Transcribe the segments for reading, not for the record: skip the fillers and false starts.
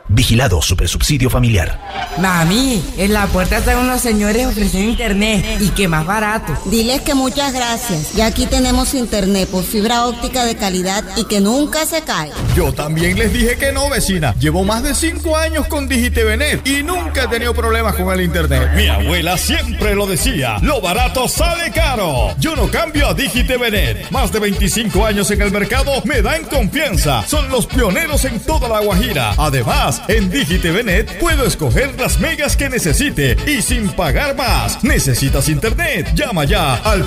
Vigilado Supersubsidio Familiar. Mami, en la puerta están unos señores ofreciendo internet y que más barato. Diles que muchas gracias. Ya aquí tenemos internet por fibra óptica de calidad y que nunca se cae. Yo también les dije que no, vecina. Llevo más de 5 años con DigiTVNet y nunca he tenido problemas con el internet. Mi abuela siempre lo decía, lo barato sale caro. Yo no cambio a DigiTVNet. Más de 25 años en el mercado me dan confianza. Son los pioneros en toda La Guajira. Además, en DigiTVNet puedo escoger las megas que necesite y sin pagar más. ¿Necesitas internet? Llama ya al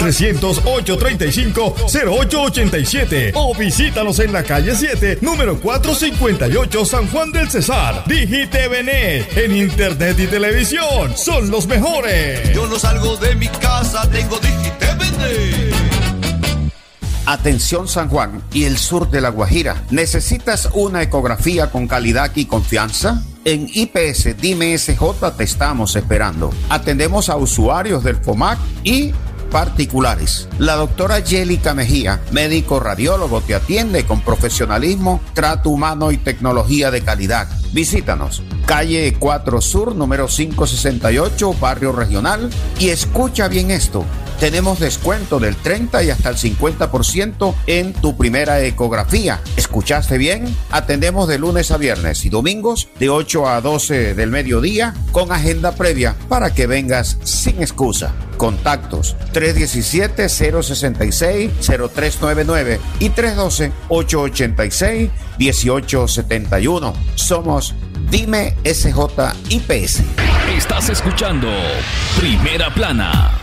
300-835-0887 o visítanos en la calle 7, número 458, San Juan del Cesar. DigiTVNet, en internet y televisión, son los mejores. Yo no salgo de mi casa, tengo DigiTVNet. Atención San Juan y el sur de La Guajira. ¿Necesitas una ecografía con calidad y confianza? En IPS Dime SJ te estamos esperando. Atendemos a usuarios del FOMAC y particulares. La doctora Yélica Mejía, médico radiólogo, te atiende con profesionalismo, trato humano y tecnología de calidad. Visítanos. Calle 4 Sur, número 568, Barrio Regional. Y escucha bien esto. Tenemos descuento del 30 y hasta el 50% en tu primera ecografía. ¿Escuchaste bien? Atendemos de lunes a viernes y domingos de 8 a 12 del mediodía con agenda previa para que vengas sin excusa. Contactos 317-066-0399 y 312-886-1871. Somos Dime SJ IPS. Estás escuchando Primera Plana.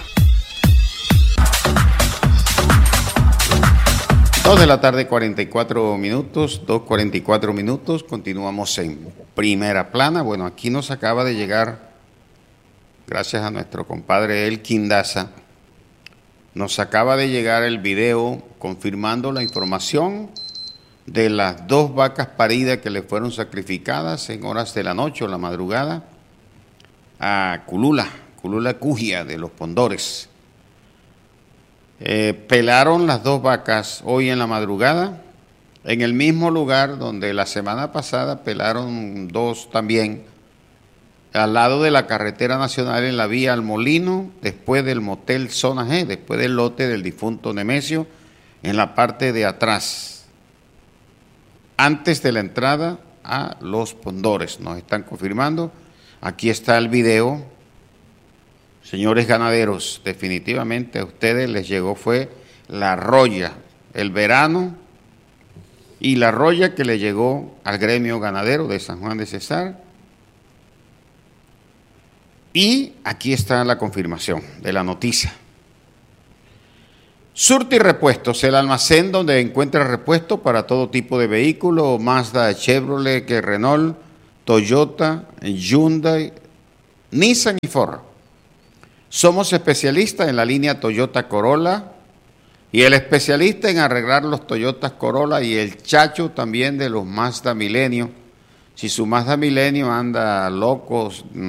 2 de la tarde, 44 minutos, 2:44 minutos. Continuamos en Primera Plana. Bueno, aquí nos acaba de llegar, gracias a nuestro compadre Elkin Daza, nos acaba de llegar el video confirmando la información de las 2 vacas paridas que le fueron sacrificadas en horas de la noche o la madrugada a Culula Cujia de Los Pondores. Pelaron las 2 vacas hoy en la madrugada en el mismo lugar donde la semana pasada pelaron 2 también, al lado de la carretera nacional en la vía al Molino, después del motel Zona G, después del lote del difunto Nemesio, en la parte de atrás, antes de la entrada a Los Pondores. Nos están confirmando, aquí está el video. Señores ganaderos, definitivamente a ustedes les llegó fue la roya, el verano y la roya que le llegó al gremio ganadero de San Juan de Cesar. Y aquí está la confirmación de la noticia. Surti Repuestos, el almacén donde encuentra repuesto para todo tipo de vehículo, Mazda, Chevrolet, Renault, Toyota, Hyundai, Nissan y Ford. Somos especialistas en la línea Toyota Corolla y el especialista en arreglar los Toyotas Corolla y el chacho también de los Mazda Milenio. Si su Mazda Milenio anda loco,